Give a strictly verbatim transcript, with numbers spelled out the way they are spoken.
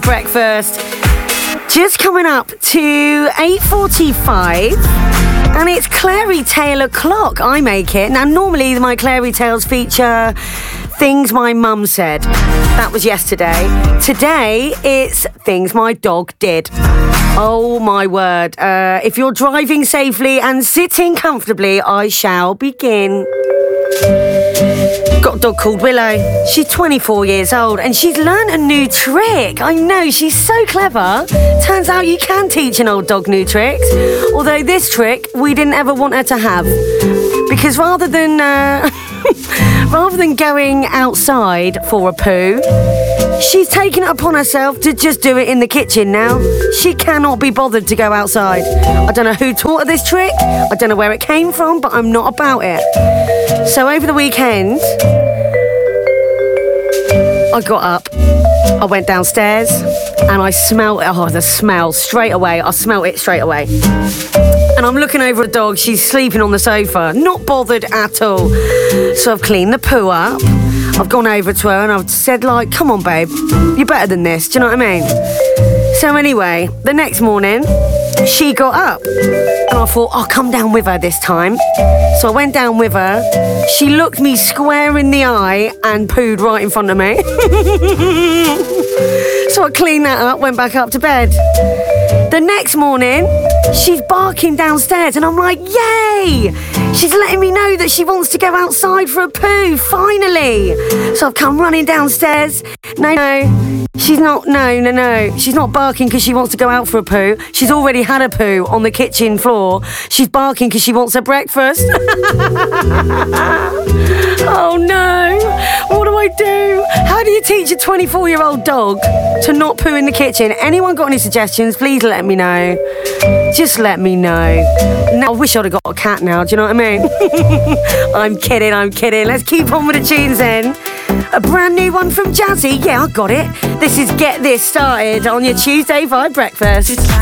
Breakfast. Just coming up to eight forty-five, and it's Clary Tale o'clock. I make it. Now, normally my Clary Tales feature things my mum said. That was yesterday. Today, it's things my dog did. Oh, my word. Uh, if you're driving safely and sitting comfortably, I shall begin. Got a dog called Willow. She's twenty-four years old and she's learned a new trick. I know, she's so clever. Turns out you can teach an old dog new tricks. Although this trick we didn't ever want her to have. Because rather than uh, rather than going outside for a poo, she's taken it upon herself to just do it in the kitchen now. She cannot be bothered to go outside. I don't know who taught her this trick. I don't know where it came from, but I'm not about it. So over the weekend, I got up, I went downstairs, and I smelled it. Oh, the smell straight away. I smelled it straight away. And I'm looking over at the dog. She's sleeping on the sofa, not bothered at all. So I've cleaned the poo up. I've gone over to her and I've said, like, come on, babe, you're better than this. Do you know what I mean? So anyway, the next morning, she got up. And I thought, I'll come down with her this time. So I went down with her. She looked me square in the eye and pooed right in front of me. So I cleaned that up, went back up to bed. The next morning, she's barking downstairs and I'm like, yay! She's letting me know that she wants to go outside for a poo, finally. So I've come running downstairs. No, no, she's not, no, no, no. She's not barking because she wants to go out for a poo. She's already had a poo on the kitchen floor. She's barking because she wants her breakfast. Oh no, what do I do? How do you teach a twenty-four-year-old dog to not poo in the kitchen? Anyone got any suggestions? Please let me know. Just let me know. Now, I wish I'd have got a cat now, do you know what I mean? I'm kidding, I'm kidding. Let's keep on with the tunes then. A brand new one from Jazzy. Yeah, I got it. This is Get This Started on your Tuesday Vibe Breakfast.